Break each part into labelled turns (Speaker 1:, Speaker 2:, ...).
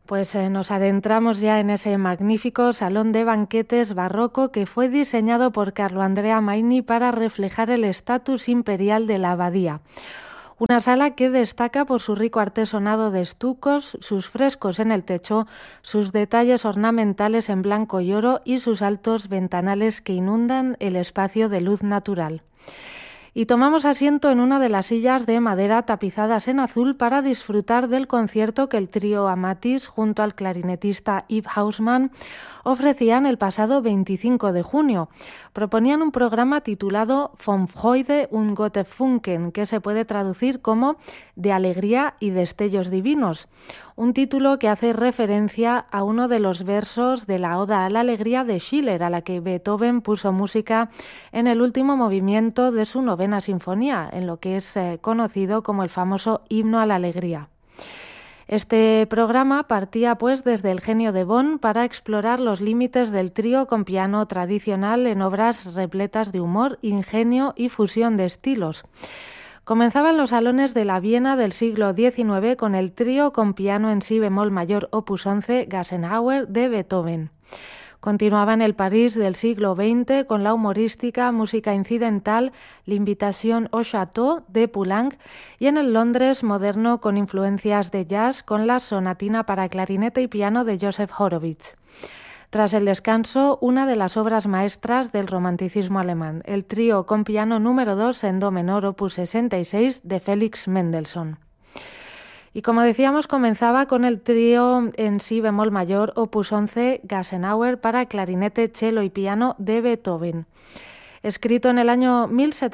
Speaker 1: Pues nos adentramos ya en ese magnífico salón de banquetes barroco que fue diseñado por Carlo Andrea Maini para reflejar el estatus imperial de la abadía. Una sala que destaca por su rico artesonado de estucos, sus frescos en el techo, sus detalles ornamentales en blanco y oro y sus altos ventanales que inundan el espacio de luz natural. Y tomamos asiento en una de las sillas de madera tapizadas en azul para disfrutar del concierto que el trío Amatisse junto al clarinetista Yves Haussmann ofrecían el pasado 25 de junio. Proponían un programa titulado Von Freude und Gottesfunken, que se puede traducir como De alegría y destellos divinos, un título que hace referencia a uno de los versos de la Oda a la Alegría de Schiller, a la que Beethoven puso música en el último movimiento de su novena sinfonía, en lo que es conocido como el famoso Himno a la Alegría. Este programa partía pues desde el genio de Bonn para explorar los límites del trío con piano tradicional en obras repletas de humor, ingenio y fusión de estilos. Comenzaba en los salones de la Viena del siglo XIX con el trío con piano en si bemol mayor opus 11 Gassenhauer de Beethoven. Continuaba en el París del siglo XX con la humorística música incidental L'Invitation au Château de Poulenc y en el Londres moderno con influencias de jazz con la sonatina para clarinete y piano de Joseph Horowitz. Tras el descanso, una de las obras maestras del romanticismo alemán, el trío con piano número 2 en do menor opus 66 de Felix Mendelssohn. Y como decíamos, comenzaba con el trío en si bemol mayor opus 11 Gassenhauer para clarinete, cello y piano de Beethoven. Escrito en el año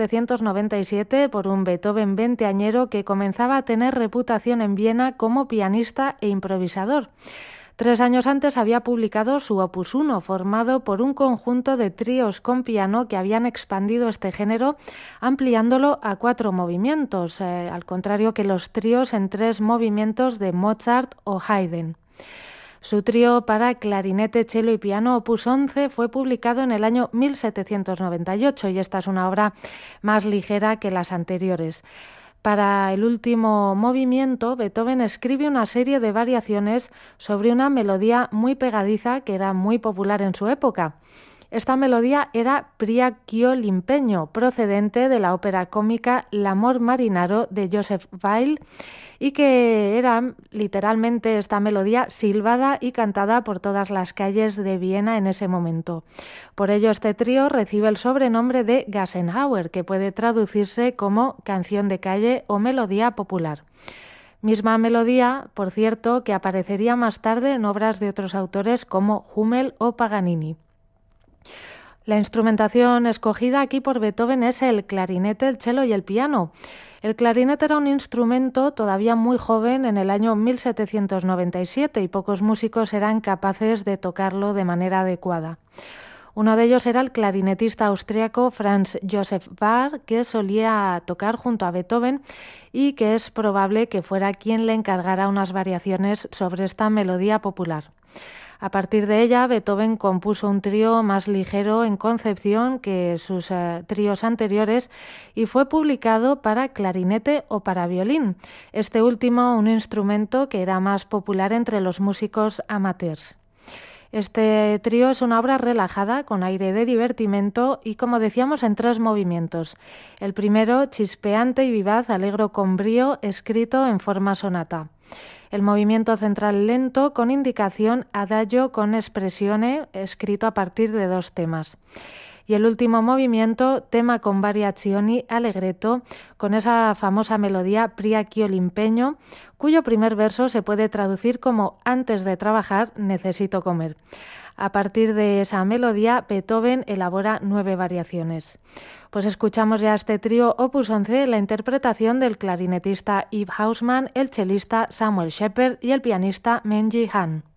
Speaker 1: 1797 por un Beethoven veinteañero que comenzaba a tener reputación en Viena como pianista e improvisador. 3 años antes había publicado su Opus 1, formado por un conjunto de tríos con piano que habían expandido este género, ampliándolo a 4 movimientos, al contrario que los tríos en 3 movimientos de Mozart o Haydn. Su trío para clarinete, cello y piano Opus 11 fue publicado en el año 1798 y esta es una obra más ligera que las anteriores. Para el último movimiento, Beethoven escribe una serie de variaciones sobre una melodía muy pegadiza que era muy popular en su época. Esta melodía era Pria ch'io l'impegno, procedente de la ópera cómica L'amor marinaro de Joseph Weil y que era literalmente esta melodía silbada y cantada por todas las calles de Viena en ese momento. Por ello este trío recibe el sobrenombre de Gassenhauer, que puede traducirse como canción de calle o melodía popular. Misma melodía, por cierto, que aparecería más tarde en obras de otros autores como Hummel o Paganini. La instrumentación escogida aquí por Beethoven es el clarinete, el cello y el piano. El clarinete era un instrumento todavía muy joven en el año 1797 y pocos músicos eran capaces de tocarlo de manera adecuada. Uno de ellos era el clarinetista austriaco Franz Joseph Bach, que solía tocar junto a Beethoven y que es probable que fuera quien le encargara unas variaciones sobre esta melodía popular. A partir de ella, Beethoven compuso un trío más ligero en concepción que sus tríos anteriores y fue publicado para clarinete o para violín, este último un instrumento que era más popular entre los músicos amateurs. Este trío es una obra relajada, con aire de divertimento y, como decíamos, en 3 movimientos. El primero, chispeante y vivaz, alegro con brío, escrito en forma sonata. El movimiento central lento con indicación adagio con espressione, escrito a partir de 2 temas. Y el último movimiento, tema con variazioni allegretto, con esa famosa melodía Pria ch'io l'impegno, cuyo primer verso se puede traducir como antes de trabajar necesito comer. A partir de esa melodía, Beethoven elabora 9 variaciones. Pues escuchamos ya este trío Opus 11, la interpretación del clarinetista Yves Haussmann, el chelista Samuel Shepard y el pianista Menji Han.